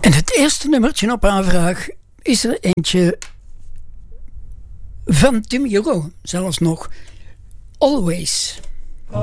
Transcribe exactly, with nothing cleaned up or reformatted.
En het eerste nummertje op aanvraag is er eentje van Tim Jero, zelfs nog Always.